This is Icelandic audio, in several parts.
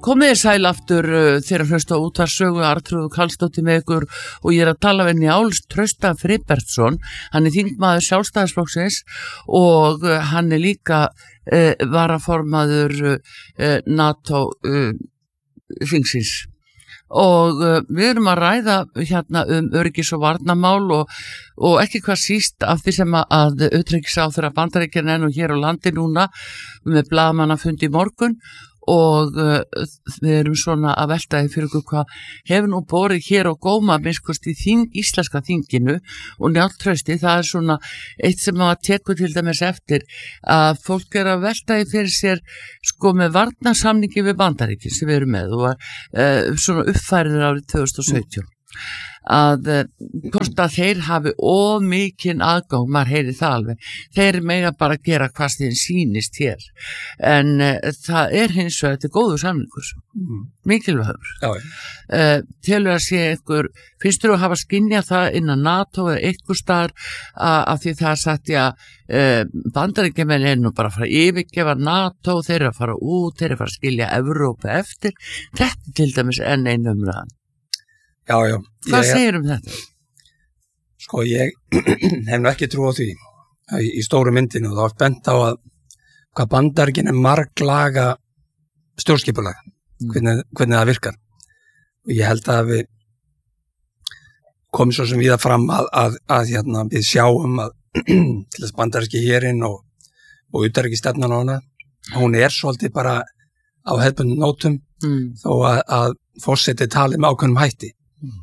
Komið sæl aftur þegar hlusta á útvarpssögu Arnþrúður Karlsdóttir með ykkur og ég að tala við Njáls Trausta Friðbertsson. Hann þingmaður Sjálfstæðisflokksins og hann líka varaformaður NATO þingsins. Og við erum að ræða hérna öryggis- og varnarmál og ekki hvað síst af því sem að utanríkisráðherra Bandaríkjanna er nú hér á landi núna með blaðamannafundi í morgun og við erum svona að velta því fyrir okkur hvað hefur nú borið hér á góma minnst í íslenska þinginu og Njáll Trausti, það svona eitt sem að tekur til dæmis eftir að fólk að velta því fyrir sér sko með varnarsamningi við Bandaríkin sem við erum með og svona uppfærið árið 2017 að hvort að þeir hafi mikinn aðgang, maður heyri það alveg, þeir mega bara gera hvað þeim sýnist hér en það hins vegar þetta góður samningur mikilvægur telur að sé einhver, finnst þú að hafa skynjað það innan NATO eða einhver staðar af því það sagt Bandaríkjamenn nú bara að fara að yfirgefa NATO, þeir eru að fara út, þeir eru að fara að skilja Evrópu eftir, þetta til dæmis enn einu umræðan. Já. Hvað segir þetta? Sko, ég hef nú ekki trú á því í stóru myndinu og þá er bent á að hvað Bandaríkin marglaga stjórnskipulag, hvernig það virkar. Og ég held að við komum svo sem við það fram að við sjáum að til þess bandaríski hérinn og utanríkisstefnan á hana, hún svolítið bara á hefðbundnum nótum þó að forseti tali með ákveðnum hætti.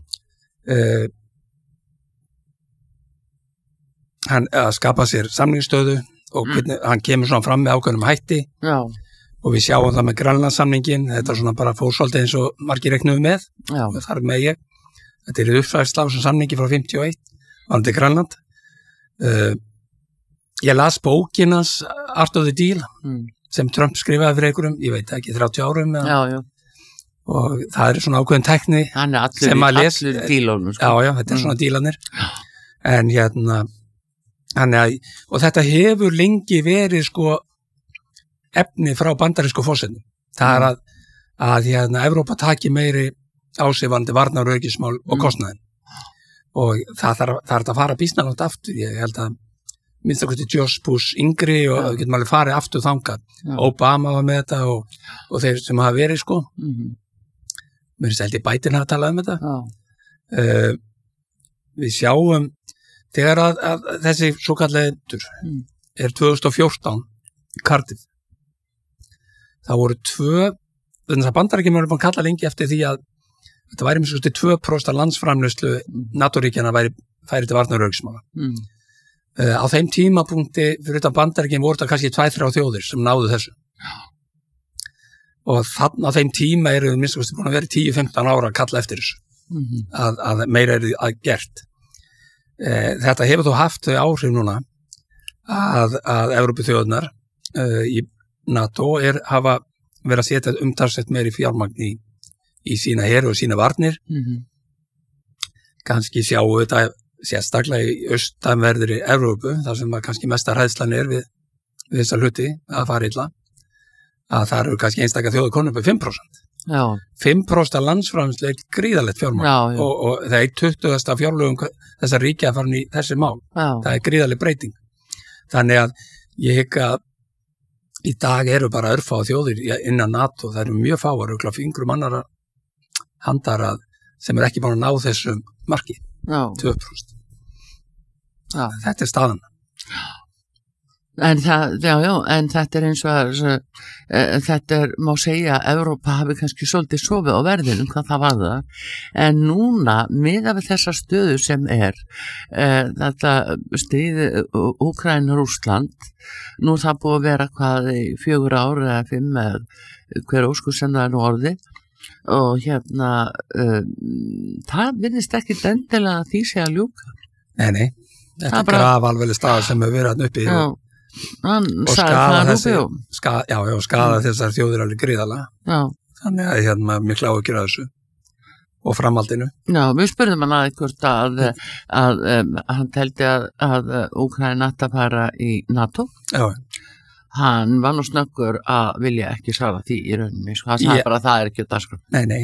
Hann skapa sér samningsstöðu og hann kemur svona fram með ákveðnum hætti og við sjáum það með Grænlandssamningin, þetta svona bara fór svolítið eins og margir reiknuðu með og þar með þetta uppfærsla á þessum samningi frá 51 varðandi Grænland. Ég las bókinans Art of the Deal sem Trump skrifaði fyrir einhverjum, ég veit ekki, 30 árum og það svona ákveðin tækni sem að les dílunum, sko. Já, þetta svona dílanir en og þetta hefur lengi verið sko efni frá bandarísku forsetnum það að Evrópa taki meiri ásifandi varnar- og öryggismál og kostnaðin og það þarf að fara býsna langt aftur, ég held að minnst okkur til George Bush yngri og við getum alveg farið aftur þangað. Obama var með þetta og þeir sem hafa verið sko mér held ég Biden hafa talað um þetta. Við sjáum þegar að þessi svo kallið 2014 Cardiff þá voru þess að Bandaríkjamenn voru búin að kalla lengi eftir því að þetta væri með 2% landsframleiðslu NATO-ríkjanna færi til varnar- og öryggismála. Á þeim tímapunkti fyrir utan Bandaríkjamenn voru þetta kannski 2-3 þjóðir sem náðu þessu. Og þannig á þeim tíma við minnst búin að vera 10-15 ára að kalla eftir þessu að meira að gert. Þetta hefur þó haft þau áhrif núna að Evrópuþjóðirnar í NATO hafa verið að setja umtalsvert meiri fjármagn í sína her og sína varnir. Kannski sjáum þetta sérstaklega í austanverðri Evrópu, þar sem kannski mesta hræðslan við þessa hluti að fara illa, að það eru kannski einstaka þjóður konur upp 5%. 5% landsframleiðslu gríðalegt fjármagn og það 20. fjárlögum þessar ríkja að fara í þessi mál. Það gríðaleg breyting. Þannig að ég hygg að í dag eru bara örfá þjóðir innan NATO, það eru mjög fáar, fingrum annara handar sem ekki búin að ná þessum marki. 2%. Þetta staðan. En en þetta eins og þetta má segja að Evrópa hafi kannski svolítið sofið á verðinum hvað það var það, en núna miðað við þessa stöðu sem þetta stríði Úkraína-Rússland, nú það búið að vera hvað í 4 ár eða 5 eða hver óskur sem það nú orðið og það virðist ekki endilega að því sé að ljúka. Nei, þetta grafalvarleg staða sem hefur verið uppi og skaða þessar þjóðir alveg gríðarlega. Þannig að mikla áhyggjur af þessu og framhaldinu. Já, við spurðum hann hvort að hann teldi að Úkraína ætti að fara í NATO. Já. Hann var nú snöggur að vilja ekki svara því í rauninni, sko. Hann sagði bara að það ekki á dagskrá.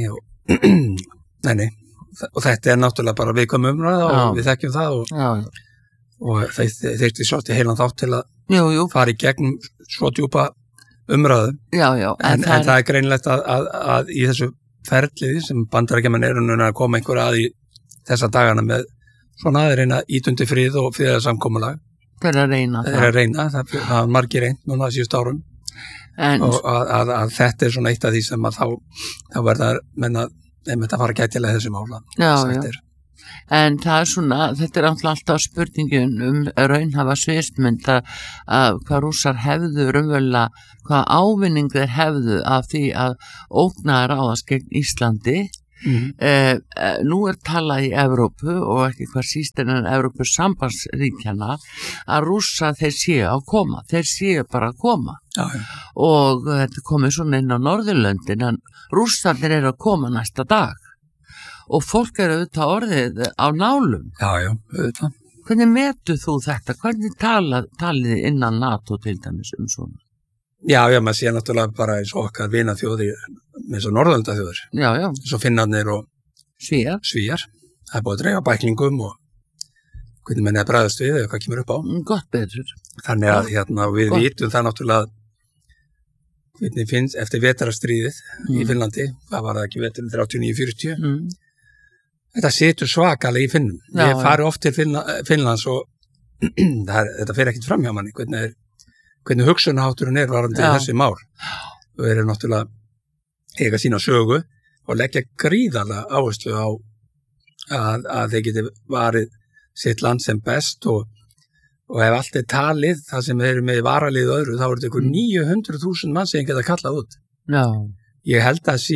Nei, og þetta náttúrulega bara viðkvæm umræða og við þekkjum það og þeir þyrfti svolítið heilan þátt til að fara í gegnum svo djúpa umræðu. En það greinlegt að í þessu ferliði sem Bandaríkjamenn eru núna að koma einhver að í þessa dagana með svona að reyna ítundi frið og friðarsamkomulag. Þeir að reyna. Það var margir reynt núna síðust árum og að þetta svona eitt af því sem að þá verða menna að fara gætilega þessi mála. En það svona, þetta alltaf spurningin raunhafa sviðsmynd að hvað Rússar hefðu raunverulega, hvað ávinning þeir hefðu af því að ógna ráðast gegn Íslandi. Nú talað í Evrópu og ekki hvað síst en Evrópu sambandsríkjana að Rússa þeir séu að koma, þeir séu bara að koma og þetta komið svona inn á Norðurlöndin en Rússarnir eru að koma næsta dag og fólk eru auðvitað orðið á nálum. Auðvitað. Hvernig metur þú þetta? Hvernig talið innan NATO til dæmis svona? Maður sé náttúrulega bara eins og okkar vinaþjóðir eins og Norðurlandaþjóðir. Eins og Finnarnir og Svíar. Það búið að dreifa bæklingum og hvernig menn bregðast við eða hvað kemur upp á. Gott betur. Þannig að við vitum það náttúrulega hvernig finnst eftir vetrarstríðið í Finnlandi, það var ekki veturinn 39-40. Þetta situr svakalega í Finnum. Ég fari oft til Finnlands og þetta fer ekkert fram hjá manni hvernig hugsunahátturinn varandi þessi mál og eru náttúrulega eiga sína sögu og leggja gríðarlega áherslu á að þeir geti varið sitt land sem best og ef allt talið það sem þeir eru með varalið og öðru þá eru þetta ykkur 900.000 mann sem geta kallað út. Ég held að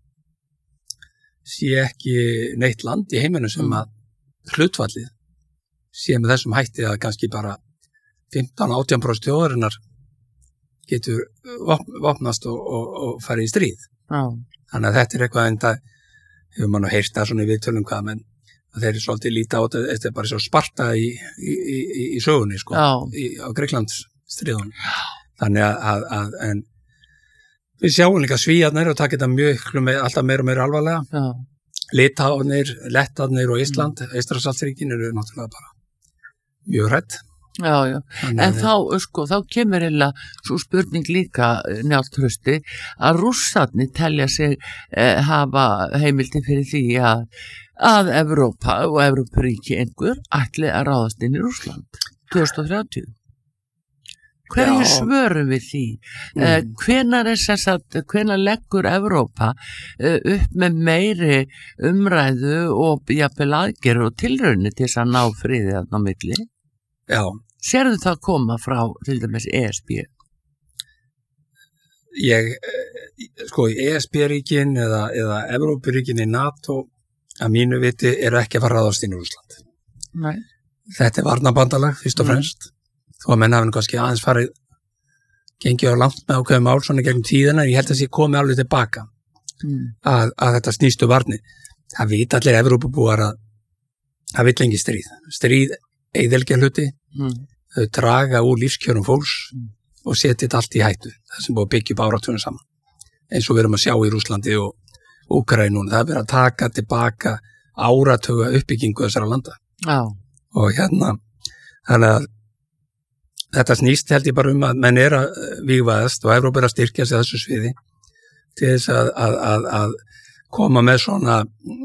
sé ekki neitt land í heiminu sem að hlutfallið sé með þessum hætti að kannski bara 15-18% þjóðarinnar getur vopnast og farið í stríð. Þannig að þetta eitthvað enda, hefur mann heyrt það svona í viðtölum hvað, menn að þeir eru svolítið líta á þetta er bara svo Sparta í sögunni, sko, á Grikklandsstríðunum. Þannig að en við sjáum líka Svíarnir og taka þetta alltaf meira og meira alvarlega. Litháarnir, Lettarnir og Ísland, Eystrasaltsríkin eru náttúrulega bara mjög hrædd. En þá kemur svo spurning líka Njáll Trausti að Rússarnir telja sig hafa heimildi fyrir því að Evrópa og Evrópuríki einhver ætli að ráðast inn í Rússland 2030. Hverju svörum við því? Hvenær leggur Evrópa upp með meiri umræðu og jafnvel aðgerð og tilraunir til þess að ná friði þarna á milli? Sérðu það koma frá til dæmis ESB? ESB-ríkin eða Evrópuríkin í NATO að mínu viti eru ekki að fara að ráðast inn í Rússland. Nei. Þetta varnarbandalag fyrst og fremst. Þó að menn hafi kannski aðeins farið gengið á langt með ákveðum ál svona gegnum tíðina en ég held að það komið alveg tilbaka að þetta snýstu varni. Það vita allir Evrópubúar að það vill engi stríð. Stríð eyðileggja hluti, þau draga úr lífskjörum fólks og setja þetta allt í hættu. Það sem búið að byggja upp áratugum saman. Eins og við erum að sjá í Rússlandi og Úkraínu. Það er verið að taka tilbaka áratuga uppbyggingu þessara landa. Og þannig að þetta snýst held ég bara að menn er að vígvaðast og Evrópa er að styrkja sig þessu sviði til þess að koma með svona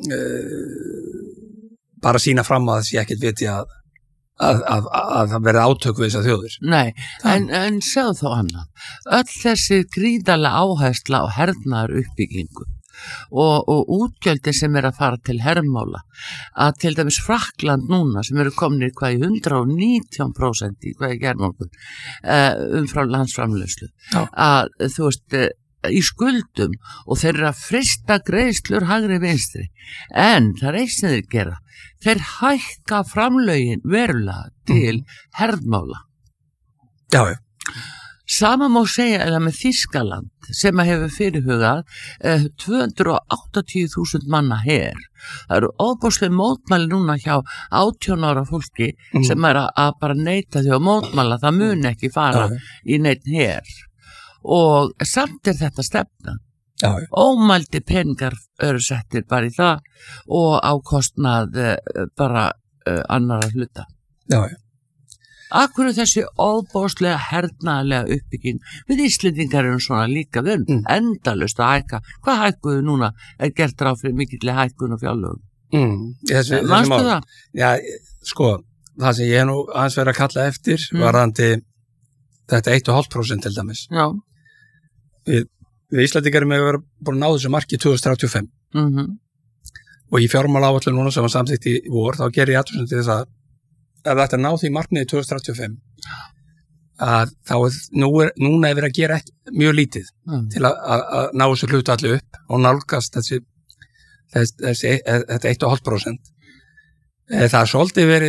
bara sína fram að það sé ekkert viti að það verði átök við þessar þjóðir. Nei, en segðu þá annað. Öll þessi gríðarlega áhersla á hernaðar uppbyggingu og útgjaldi sem er að fara til hermála að til dæmis Frakkland núna sem eru komnir hvað í 119% í hvað í gerðmálkum umfram landsframleiðslu að þú veist í skuldum og þeir eru að frista greiðslur hægri vinstri en það er eitt sem þeir gera þeir hækka framlögin verulega til hermála Sama má segja eða með Þýskaland sem að hefur fyrirhugað 280.000 manna her. Það eru ofboðsleg mótmæli núna hjá 18 ára fólki sem að bara neita því að mótmæla, það mun ekki fara í neitt her. Og samt þetta stefna. Ómældi peningar eru settir bara í það og á kostnað bara annarra hluta. Akkur þessi óbóðslega hernaðarlega uppbygging við Íslendingar eru svona líka við endalaust að hækka. Hvað hækkuðu núna gert ráð fyrir mikilli hækkun og fjárlögum? Manstu það? Já, sko, það sem ég nú aðeins verið að kalla eftir varðandi þetta 1,5% til dæmis. Já. Við Íslendingar erum við búin að ná þessu marki 2035 og í fjármálaáætlun núna sem var samþykkt í vor þá gerir ég athugasemd til þess að ef þetta ná því markmiði 2035 að þá núna er verið að gera mjög lítið til að ná þessu hlutu allir upp og nálgast þetta 1,5%. Það er svolítið verið